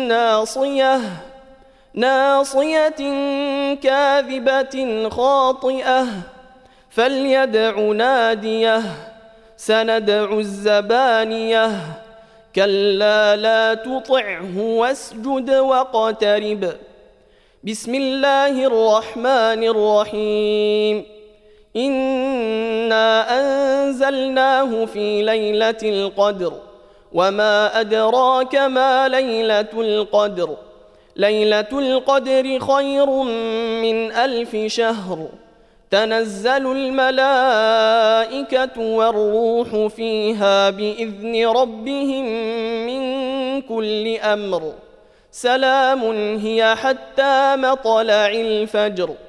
ناصية كاذبة خاطئة فليدع ناديه سندع الزبانية كلا لا تطعه واسجد واقترب. بسم الله الرحمن الرحيم. إنا أنزلناه في ليلة القدر وما أدراك ما ليلة القدر. ليلة القدر خير من 1000 شهر. تنزل الملائكة والروح فيها بإذن ربهم من كل أمر. سلام هي حتى مطلع الفجر.